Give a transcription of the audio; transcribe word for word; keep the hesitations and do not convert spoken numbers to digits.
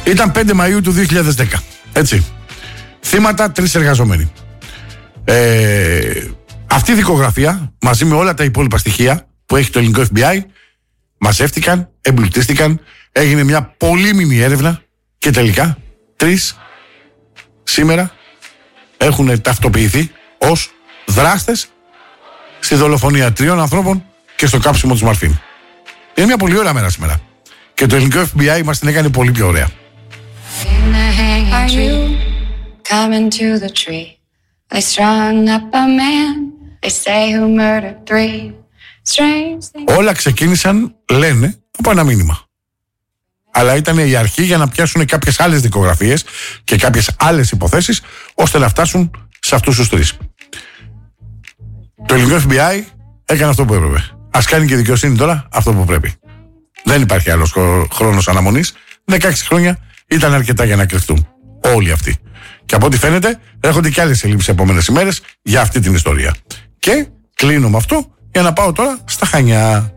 Ήταν πέντε Μαΐου του δύο χιλιάδες δέκα. Έτσι. Θύματα τρεις εργαζόμενοι. Ε, αυτή η δικογραφία, μαζί με όλα τα υπόλοιπα στοιχεία που έχει το ελληνικό εφ μπι άι, μαζεύτηκαν, εμπλουτίστηκαν, έγινε μια πολύμηνη έρευνα και τελικά τρεις σήμερα έχουν ταυτοποιηθεί ως δράστες στη δολοφονία τριών ανθρώπων και στο κάψιμο της Μαρφίν. Είναι μια πολύ ωραία μέρα σήμερα. Και το ελληνικό εφ μπι άι μας την έκανε πολύ πιο ωραία. Όλα ξεκίνησαν, λένε, από ένα μήνυμα. Αλλά ήταν η αρχή για να πιάσουν κάποιες άλλες δικογραφίες και κάποιες άλλες υποθέσεις, ώστε να φτάσουν σε αυτούς τους τρεις. Το ελληνικό εφ μπι άι έκανε αυτό που έπρεπε. Ας κάνει και η δικαιοσύνη τώρα αυτό που πρέπει. Δεν υπάρχει άλλος χρόνος αναμονής. δεκαέξι χρόνια ήταν αρκετά για να κρυφτούν όλοι αυτοί. Και από ό,τι φαίνεται έρχονται και άλλες ελλείψεις επόμενες ημέρες για αυτή την ιστορία. Και κλείνω με αυτό για να πάω τώρα στα Χανιά.